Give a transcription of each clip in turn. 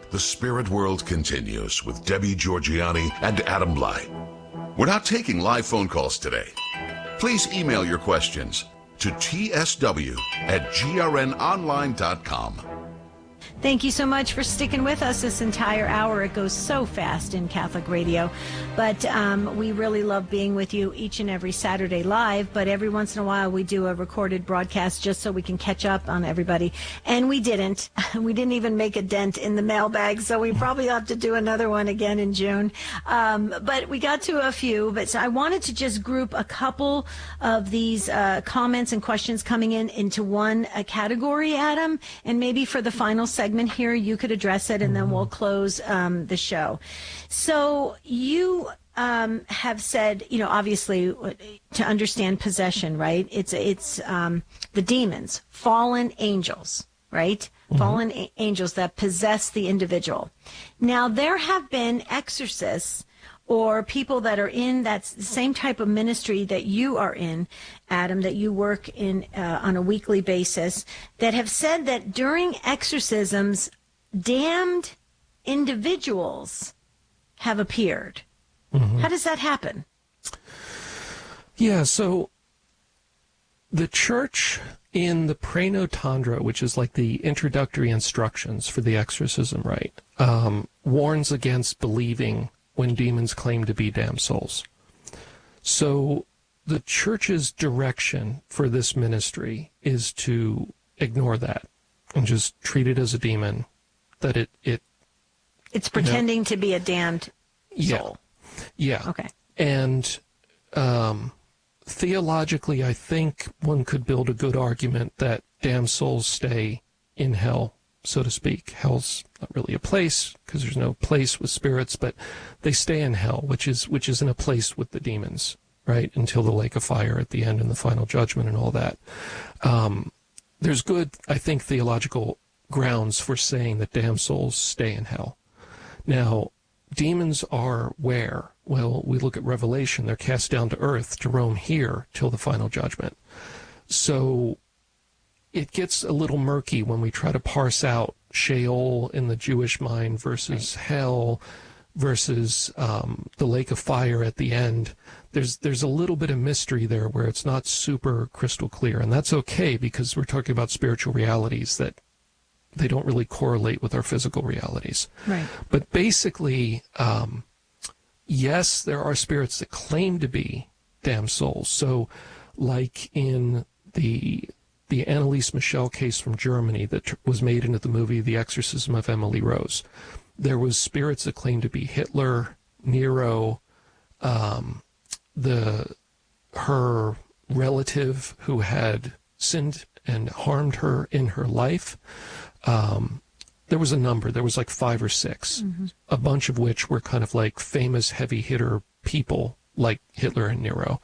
The Spirit World continues with Debbie Georgianni and Adam Blai. We're not taking live phone calls today. Please email your questions to tsw@grnonline.com. Thank you so much for sticking with us this entire hour. It goes so fast in Catholic radio. But we really love being with you each and every Saturday live. But every once in a while, we do a recorded broadcast just so we can catch up on everybody. And we didn't. We didn't even make a dent in the mailbag. So we probably have to do another one again in June. But we got to a few. But so I wanted to just group a couple of these comments and questions coming in into one category, Adam. And maybe for the final segment here, you could address it, and then we'll close the show. So you have said, obviously, to understand possession, right? It's the demons, fallen angels, right? Mm-hmm. Fallen angels that possess the individual. Now, there have been exorcists or people that are in that same type of ministry that you are in, Adam, that you work in on a weekly basis, that have said that during exorcisms, damned individuals have appeared. Mm-hmm. How does that happen? Yeah, so the church in the Praenotandra, which is like the introductory instructions for the exorcism rite, warns against believing when demons claim to be damned souls. So the church's direction for this ministry is to ignore that and just treat it as a demon, that it's pretending to be a damned soul. Yeah. Okay. And theologically, I think one could build a good argument that damned souls stay in hell, so to speak. Hell's not really a place because there's no place with spirits, but they stay in hell, which isn't a place with the demons, right? Until the lake of fire at the end and the final judgment and all that. There's good, I think, theological grounds for saying that damned souls stay in hell. Now, demons are where? Well, we look at Revelation. They're cast down to earth to roam here till the final judgment. So it gets a little murky when we try to parse out Sheol in the Jewish mind versus hell versus the lake of fire at the end. There's a little bit of mystery there where it's not super crystal clear, and that's okay because we're talking about spiritual realities that they don't really correlate with our physical realities. Right. But basically, yes, there are spirits that claim to be damned souls. So like in the Anneliese Michel case from Germany that was made into the movie The Exorcism of Emily Rose. There was spirits that claimed to be Hitler, Nero, her relative who had sinned and harmed her in her life. There was a number. There was like 5 or 6, a bunch of which were kind of like famous heavy hitter people like Hitler and Nero.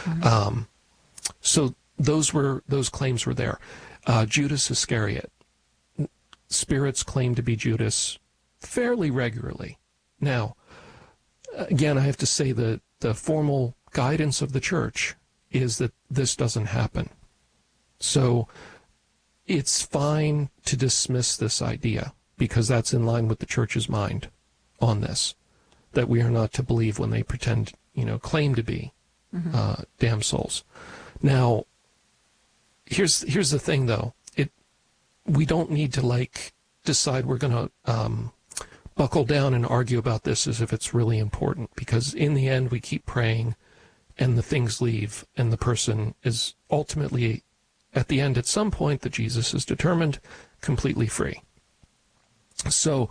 So those claims were there. Judas Iscariot. Spirits claim to be Judas fairly regularly. Now, again, I have to say that the formal guidance of the church is that this doesn't happen. So it's fine to dismiss this idea because that's in line with the church's mind on this, that we are not to believe when they pretend, claim to be damned souls. Now, here's the thing, though. We don't need to decide we're going to buckle down and argue about this as if it's really important, because in the end we keep praying and the things leave and the person is ultimately at the end at some point that Jesus is determined completely free. So,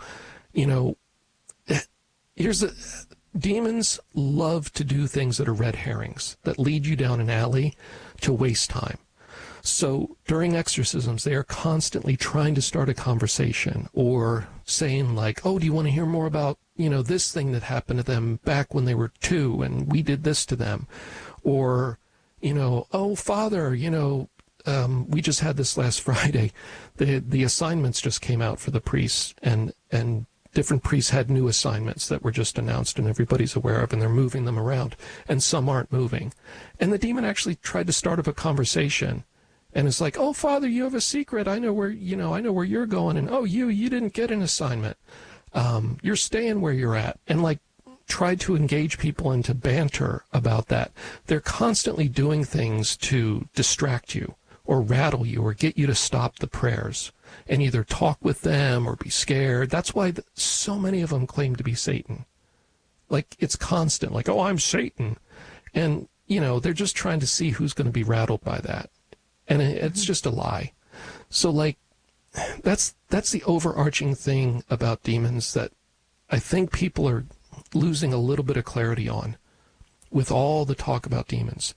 demons love to do things that are red herrings, that lead you down an alley to waste time. So during exorcisms, they are constantly trying to start a conversation or saying oh, do you want to hear more about, this thing that happened to them back when they were 2 and we did this to them? Or, oh, Father, we just had this last Friday. The assignments just came out for the priests and different priests had new assignments that were just announced and everybody's aware of, and they're moving them around and some aren't moving. And the demon actually tried to start up a conversation. And it's like, oh, Father, you have a secret. I know where you're going. And, oh, you didn't get an assignment. You're staying where you're at. And like, try to engage people into banter about that. They're constantly doing things to distract you or rattle you or get you to stop the prayers and either talk with them or be scared. That's why so many of them claim to be Satan. Like, it's constant, like, oh, I'm Satan. And, you know, they're just trying to see who's going to be rattled by that. And it's just a lie. So, like, that's the overarching thing about demons that I think people are losing a little bit of clarity on with all the talk about demons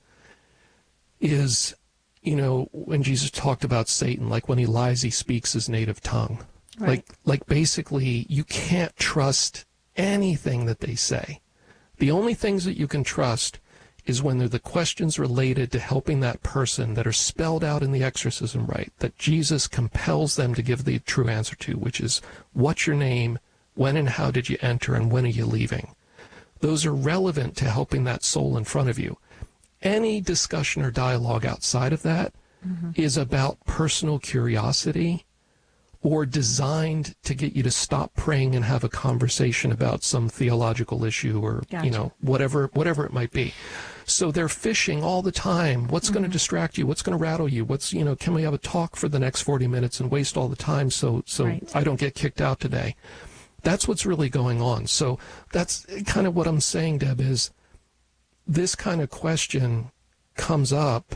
is, you know, when Jesus talked about Satan, like when he lies, he speaks his native tongue. Right. Like basically you can't trust anything that they say. The only things that you can trust is when they're the questions related to helping that person that are spelled out in the exorcism rite, that Jesus compels them to give the true answer to, which is, what's your name, when and how did you enter, and when are you leaving? Those are relevant to helping that soul in front of you. Any discussion or dialogue outside of that is about personal curiosity or designed to get you to stop praying and have a conversation about some theological issue or, you know, whatever it might be. So they're fishing all the time. What's going to distract you? What's going to rattle you? What's, you know, can we have a talk for the next 40 minutes and waste all the time so I don't get kicked out today? That's what's really going on. So that's kind of what I'm saying, Deb, is this kind of question comes up,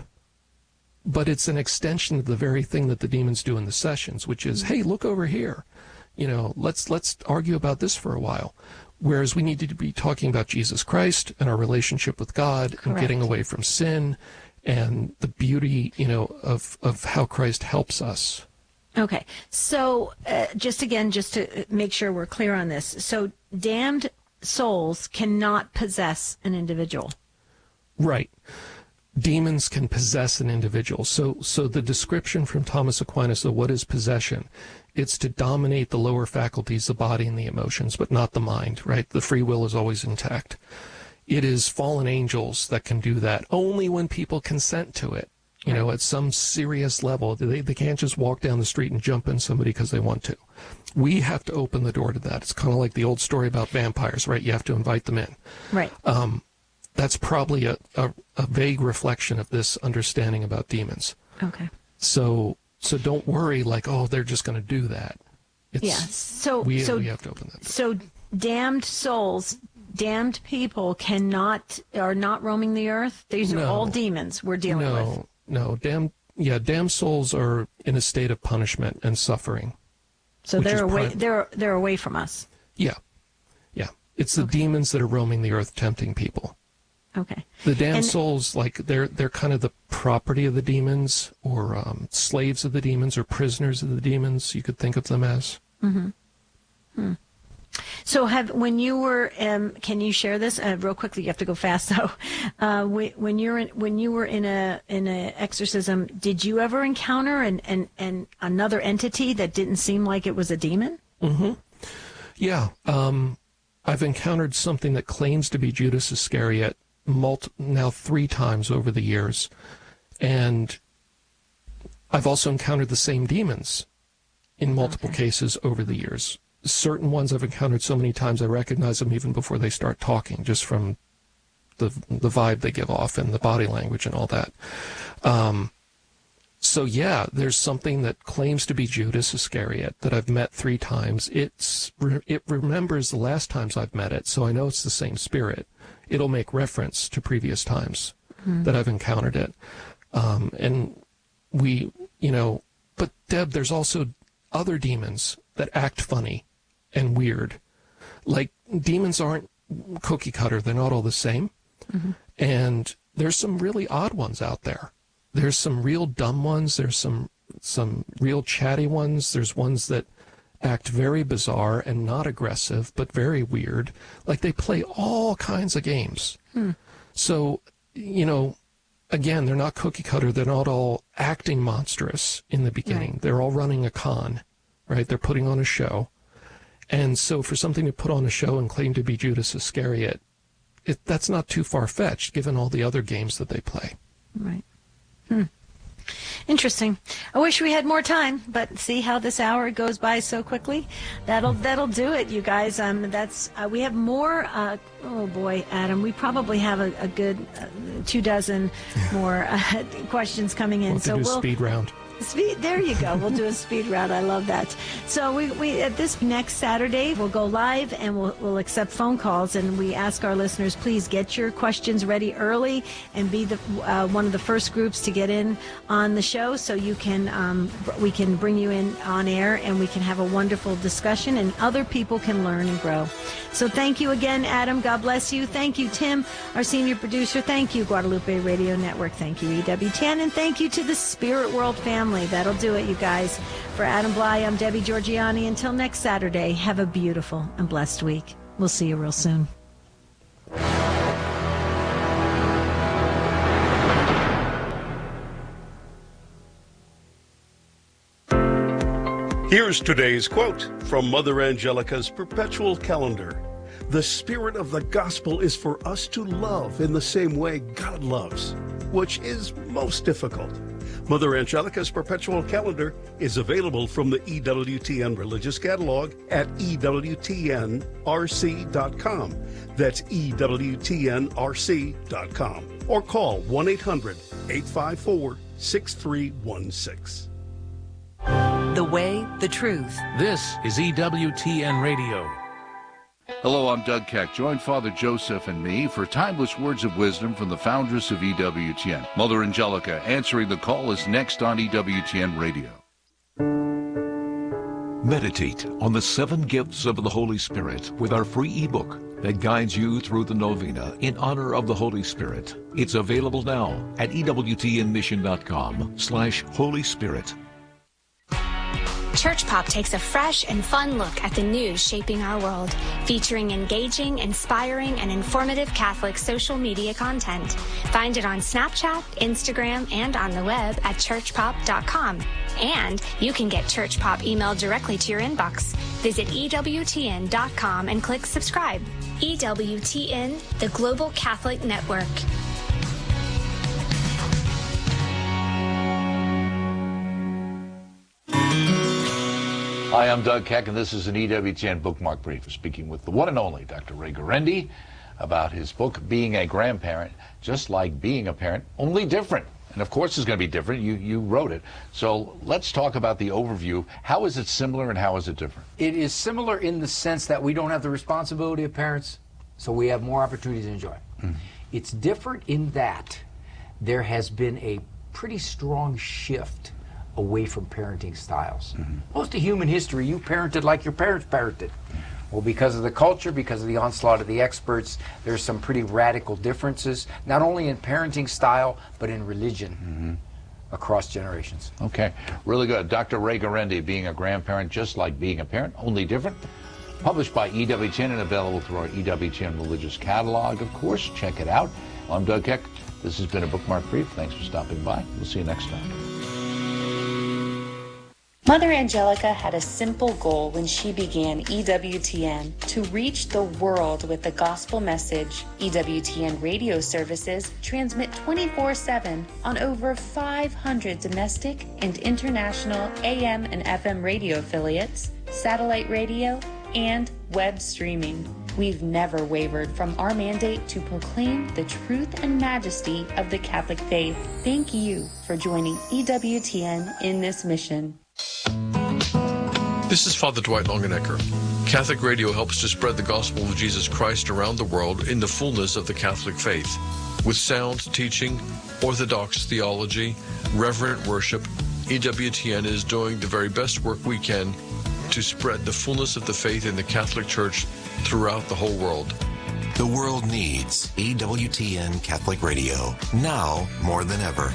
but it's an extension of the very thing that the demons do in the sessions, which is, hey, look over here. You know, let's argue about this for a while. Whereas we need to be talking about Jesus Christ and our relationship with God and getting away from sin and the beauty, you know, of how Christ helps us. Okay. So just to make sure we're clear on this. So damned souls cannot possess an individual. Right. Demons can possess an individual. So the description from Thomas Aquinas of what is possession, it's to dominate the lower faculties, the body and the emotions, but not the mind, right? The free will is always intact. It is fallen angels that can do that only when people consent to it, you know, at some serious level. They can't just walk down the street and jump in somebody because they want to. We have to open the door to that. It's kind of like the old story about vampires, right? You have to invite them in. Right. That's probably a vague reflection of this understanding about demons. Okay. So don't worry, like, oh, they're just going to do that. We have to open that door. So damned souls, damned people are not roaming the earth? These are all demons we're dealing with. No, damned souls are in a state of punishment and suffering. So they're away. They're away from us. Yeah. It's the demons that are roaming the earth, tempting people. Okay. The damned souls, like they're kind of the property of the demons, or slaves of the demons, or prisoners of the demons. You could think of them as. Mm-hmm. So when you were, can you share this real quickly? You have to go fast though. When you were in a exorcism, did you ever encounter an another entity that didn't seem like it was a demon? Mm-hmm. Yeah. I've encountered something that claims to be Judas Iscariot now 3 times over the years, and I've also encountered the same demons in multiple cases over the years. Certain ones I've encountered so many times I recognize them even before they start talking, just from the vibe they give off and the body language and all that. So yeah, there's something that claims to be Judas Iscariot that I've met 3 times. It remembers the last times I've met it, so I know it's the same spirit. It'll make reference to previous times that I've encountered it. And we, you know, but Deb, there's also other demons that act funny and weird. Like, demons aren't cookie cutter. They're not all the same. Mm-hmm. And there's some really odd ones out there. There's some real dumb ones. There's some real chatty ones. There's ones that act very bizarre and not aggressive, but very weird. Like, they play all kinds of games. So, you know, again, they're not cookie cutter. They're not all acting monstrous in the beginning. Right. They're all running a con, right? They're putting on a show. And so for something to put on a show and claim to be Judas Iscariot, that's not too far-fetched, given all the other games that they play. Right. Interesting. I wish we had more time, but see how this hour goes by so quickly. That'll do it, you guys. We have more. Oh boy, Adam, we probably have a good 24 more questions coming in. We'll do a speed round. There you go. We'll do a speed round. I love that. So we at this next Saturday, we'll go live and we'll accept phone calls. And we ask our listeners, please get your questions ready early and be the one of the first groups to get in on the show, so you can we can bring you in on air and we can have a wonderful discussion and other people can learn and grow. So thank you again, Adam. God bless you. Thank you, Tim, our senior producer. Thank you, Guadalupe Radio Network. Thank you, EWTN, and thank you to the Spirit World family. That'll do it, you guys. For Adam Bly, I'm Debbie Georgianni. Until next Saturday, have a beautiful and blessed week. We'll see you real soon. Here's today's quote from Mother Angelica's perpetual calendar. The spirit of the gospel is for us to love in the same way God loves, which is most difficult. Mother Angelica's perpetual calendar is available from the EWTN Religious Catalog at EWTNRC.com. That's EWTNRC.com. Or call 1-800-854-6316. The way, the truth. This is EWTN Radio. Hello, I'm Doug Keck. Join Father Joseph and me for timeless words of wisdom from the foundress of EWTN. Mother Angelica answering the call is next on EWTN Radio. Meditate on the 7 gifts of the Holy Spirit with our free ebook that guides you through the novena in honor of the Holy Spirit. It's available now at EWTNmission.com/Holy Spirit. Church Pop takes a fresh and fun look at the news shaping our world, featuring engaging, inspiring, and informative Catholic social media content. Find it on Snapchat, Instagram, and on the web at churchpop.com. And you can get Church Pop emailed directly to your inbox. Visit EWTN.com and click subscribe. EWTN, the Global Catholic Network. Hi, I'm Doug Keck, and this is an EWTN Bookmark Brief. We're speaking with the one and only Dr. Ray Guarendi about his book, Being a Grandparent, Just Like Being a Parent, Only Different. And of course it's going to be different. You wrote it. So let's talk about the overview. How is it similar and how is it different? It is similar in the sense that we don't have the responsibility of parents, so we have more opportunities to enjoy. It's different in that there has been a pretty strong shift away from parenting styles. Most of human history, you parented like your parents parented. Well, because of the culture, because of the onslaught of the experts, there's some pretty radical differences, not only in parenting style, but in religion across generations. Okay, really good. Dr. Ray Guarendi, Being a Grandparent, Just Like Being a Parent, Only Different. Published by EWTN and available through our EWTN Religious Catalog, of course. Check it out. I'm Doug Keck. This has been a Bookmark Brief. Thanks for stopping by. We'll see you next time. Mother Angelica had a simple goal when she began EWTN: to reach the world with the gospel message. EWTN radio services transmit 24/7 on over 500 domestic and international AM and FM radio affiliates, satellite radio, and web streaming. We've never wavered from our mandate to proclaim the truth and majesty of the Catholic faith. Thank you for joining EWTN in this mission. This is Father Dwight Longenecker. Catholic Radio helps to spread the gospel of Jesus Christ around the world in the fullness of the Catholic faith. With sound teaching, orthodox theology, reverent worship, EWTN is doing the very best work we can to spread the fullness of the faith in the Catholic Church throughout the whole world. The world needs EWTN Catholic Radio, now more than ever.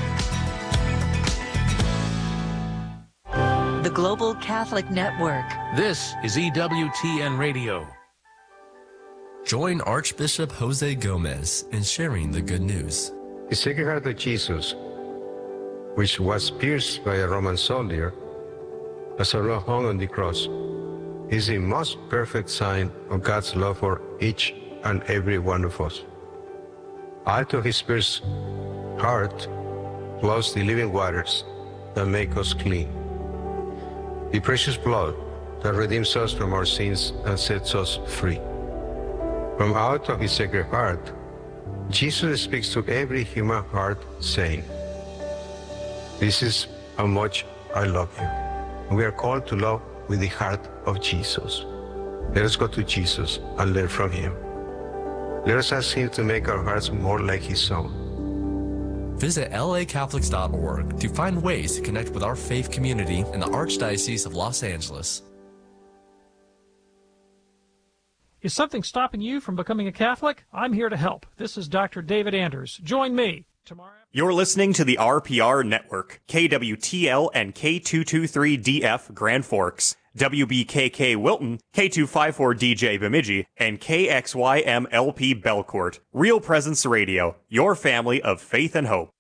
The Global Catholic Network. This is EWTN Radio. Join Archbishop Jose Gomez in sharing the good news. The Sacred Heart of Jesus, which was pierced by a Roman soldier as our Lord hung on the cross, is the most perfect sign of God's love for each and every one of us. Out of his pierced heart, flows the living waters that make us clean. The precious blood that redeems us from our sins and sets us free. From out of his sacred heart, Jesus speaks to every human heart, saying, "This is how much I love you." And we are called to love with the heart of Jesus. Let us go to Jesus and learn from him. Let us ask him to make our hearts more like his own. Visit lacatholics.org to find ways to connect with our faith community in the Archdiocese of Los Angeles. Is something stopping you from becoming a Catholic? I'm here to help. This is Dr. David Anders. Join me tomorrow. You're listening to the RPR Network, KWTL and K223DF Grand Forks, WBKK Wilton, K254DJ Bemidji, and KXYMLP Belcourt. Real Presence Radio, your family of faith and hope.